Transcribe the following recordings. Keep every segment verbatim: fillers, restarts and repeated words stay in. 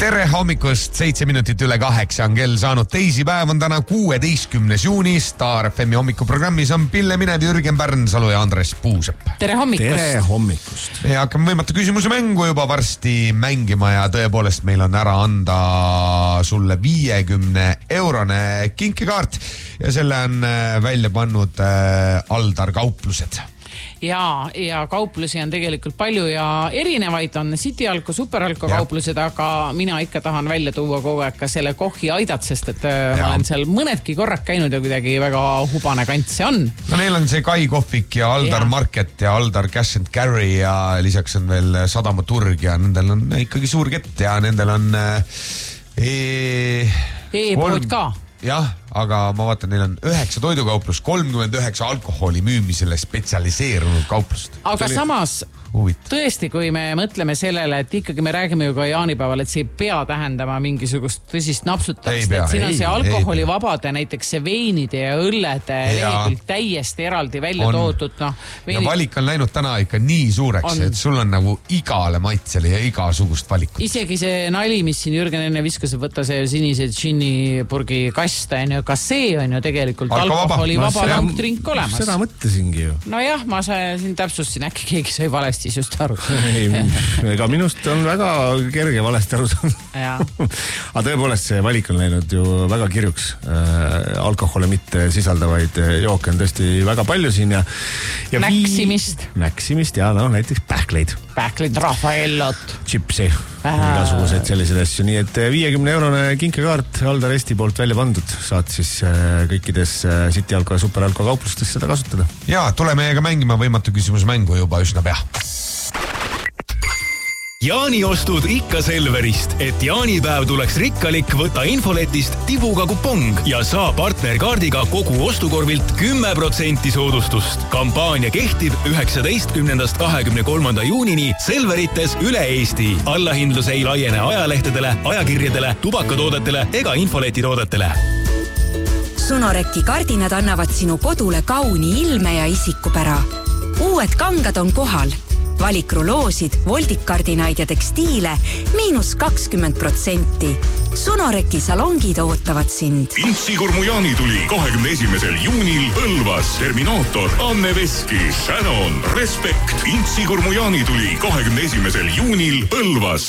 Tere hommikust, seitse minutit üle kaheksa on kell saanud. Teisipäev on täna kuueteistkümnes juuni. Star F M-i hommikuprogrammis on Pille Minev, Jürgen Pärnsalu ja Andres Puusepp. Tere hommikust. Tere hommikust. Me hakkame võimatu küsimuse mängu juba varsti mängima ja tõepoolest meil on ära anda sulle viiekümne eurone kinkekaart ja selle on välja pannud Aldar kauplused. Ja, ja kauplusi on tegelikult palju ja erinevaid on City Alko, Super Alko ja. kauplused, aga mina ikka tahan välja tuua kogu aeg ka selle Kohi Aidat, sest et ja. ma olen seal mõnedki korrad käinud ja kuidagi väga hubane kant see on. No neil on see Kai Kohvik ja Aldar ja. Market ja Aldar Cash and Carry ja lisaks on veel Sadamaturg ja nendel on ikkagi suur kett ja nendel on e... e-pood ka. Jah, aga ma vaatan, neil on üheksa toidukauplust, kolmkümmend üheksa alkoholi müümisele spetsialiseerunud kauplust. Aga Tuli... samas huvit. Tõesti, kui me mõtleme sellele, et ikkagi me räägime ju ka jaanipäeval, et see ei pea tähendama mingisugust tõsist napsutamist, et siin on see alkoholivabade, näiteks see veinide ja õllede lehekülg täiesti eraldi välja on. Toodud. No, veinid... Ja valik on läinud täna ikka nii suureks, on. Et sul on nagu igale maitsele ja igasugust valikut. Isegi see nali, mis siin Jürgen enne viskas, võtta see sinise džinnipurgi kast, ka see on ju tegelikult alkoholivaba langtrink olemas. Seda mõtlesingi ju. No jah, ma siin täpsustasin, äkki keegi sai valesti siis just aru. Ei, ega minust on väga kerge valesti aru saanud. Aga tõepoolest see valik on läinud ju väga kirjuks. Äh, alkohole mitte sisaldavaid jooke on tõesti väga palju siin. Ja, ja Näksimist. Vii... Näksimist ja no, näiteks pähkleid. Pähkleid, Rafaellot. Chipsi. Igasugused sellised asju. Nii et viiekümne eurone kinkekaart Aldar Eesti poolt välja pandud. Saad siis kõikides City Alko ja Super Alko kauplustes seda kasutada. Ja, tule meiega mängima võimatu küsimus mängu juba üsna pea. Jaaniostud ikka Selverist, et jaanipäev tuleks rikkalik, võta infoletist tibuga kupong ja saa partnerkaardiga kogu ostukorvilt kümme protsenti soodustust. Kampaania kehtib üheksateistkümnendast kahekümne kolmanda juunini Selverites üle Eesti. Allahindlus ei laiene ajalehtedele, ajakirjadele, tubakatoodetele ega infoletitoodetele. Sunoreki kardinad annavad sinu kodule kauni ilme ja isikupära. Uued kangad on kohal. Valikruloosid, voldikkardinaid ja tekstiile miinus kakskümmend protsenti. Sunoreki salongid ootavad sind. Intsigurmu jaanituli kahekümne esimesel juunil Põlvas. Terminaator, Anne Veski, Shannon, Respekt. Intsigurmu jaanituli kahekümne esimesel juunil Põlvas.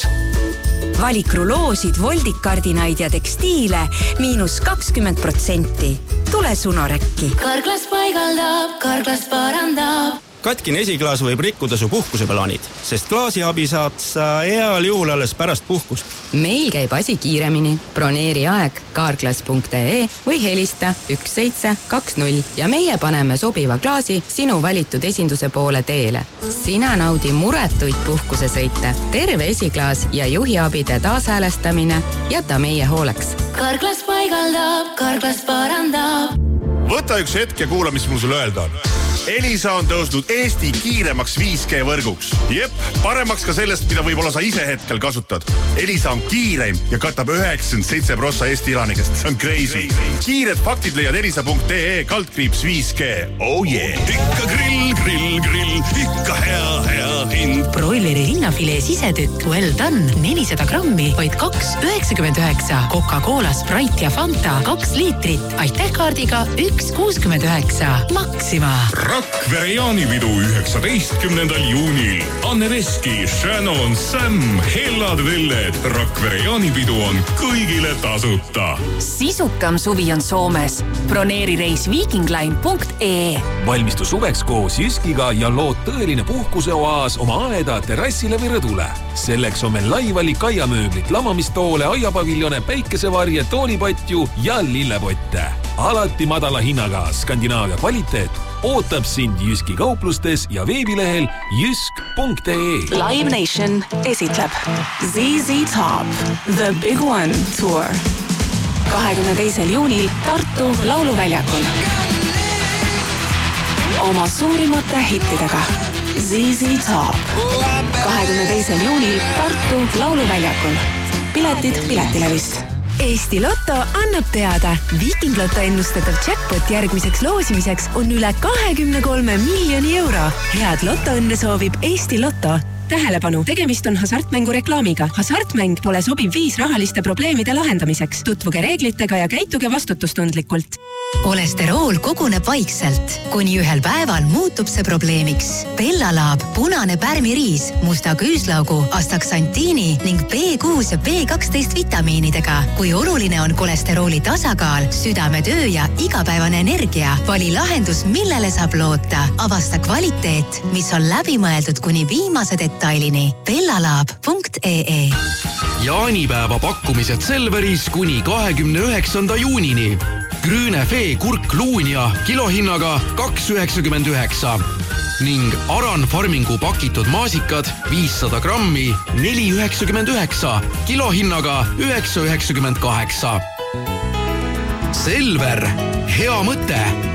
Valikruloosid, voldikkardinaid ja tekstiile miinus kakskümmend protsenti. Tule Sunorekki. Karglas paigaldab, karglas parandab. Katkine esiklaas võib rikkuda su puhkuseplaanid, sest klaasiabi saad sa heal juhul alles pärast puhkust. Meil käib asi kiiremini. Broneeri aeg kaarglas punkt ee või helista üks seitse kaks null ja meie paneme sobiva klaasi sinu valitud esinduse poole teele. Sina naudi muretuid puhkusesõite. Terve esiklaas ja juhiabide taashäälestamine jäta meie hooleks. Karglas paigaldab, karglas parandab. Võta üks hetk ja kuula, mis mul sulle öelda on. Elisa on tõusnud Eesti kiiremaks viis G võrguks. Jep, paremaks ka sellest, mida võib-olla sa ise hetkel kasutad. Elisa on kiireim ja katab üheksakümmend seitse protsenti Eesti elanikest. See on crazy. Kiired faktid leiad elisa punkt ee kaldkriips viis G. Oh yeah! Ikka grill, grill, grill, ikka hea, hea hind. Broileri linnafilee sisetükk well done, nelisada grammi, vaid kaks üheksakümmend üheksa. Coca-Cola, Sprite ja Fanta, kaks liitrit. Aitäh kaardiga üks kuuskümmend üheksa. Maxima. Rakvere jaanipidu üheksateistkümnendal juunil. Anne Veski, Shannon, Sam, Hellad Velled. Rakvere jaanipidu on kõigile tasuta. Sisukam suvi on Soomes. Broneeri reis viikingline punkt ee. Valmistu suveks koos Jyskiga ja lood tõeline puhkuseoaas oma aeda terrassile või rõdule. Selleks on meil laivalik aiamööblit, lamamistoole, aiapaviljone, päikesevarje, toolipatju ja lillepotte. Alati madala hinnaga Skandinaavia kvaliteet ootab sind Jyski kauplustes ja veebilehel jysk punkt ee. Live Nation esitleb Z Z Top The Big One Tour kahekümne teisel juunil Tartu Lauluväljakul. Oma suurimate hittidega Z Z Top kahekümne teisel juunil Tartu Lauluväljakul. Piletid Piletilevist. Eesti Lotto annab teada. Viiking Lotto ennustatav jackpot järgmiseks loosimiseks on üle kahekümne kolme miljoni euro. Head Lotto õnne soovib Eesti Lotto. Tähelepanu, tegemist on hasartmängu reklaamiga. Hasartmäng pole sobiv viis rahaliste probleemide lahendamiseks. Tutvuge reeglitega ja käituge vastutustundlikult. Kolesterool koguneb vaikselt. Kuni ühel päeval muutub see probleemiks. Bellalaab, punane pärmiriis, musta küüslaugu, astaksantiini ning B kuus ja B kaksteist vitamiinidega. Kui oluline on kolesterooli tasakaal, südametöö ja igapäevane energia, vali lahendus, millele saab loota. Avasta kvaliteet, mis on läbimõeldud kuni viimase detailini. bellalaab punkt ee Jaanipäeva pakkumised Selveris kuni kahekümne üheksanda juunini. Grünefee kurk luunia kilohinnaga kaks üheksakümmend üheksa ning Aran Farmingu pakitud maasikad viissada grammi neli üheksakümmend üheksa kilohinnaga üheksa üheksakümmend kaheksa. Selver, hea mõte!